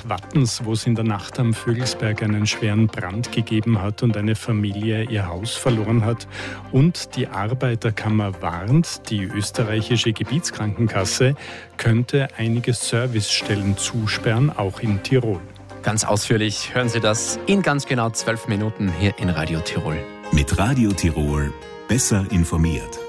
nach Wattens, wo es in der Nacht am Vögelsberg einen schweren Brand gegeben hat und eine Familie ihr Haus verloren hat. Und die Arbeiterkammer warnt, die österreichische Gebietskrankenkasse könnte einige Servicestellen zusperren, auch in Tirol. Ganz ausführlich hören Sie das in ganz genau 12 Minuten hier in Radio Tirol. Mit Radio Tirol besser informiert.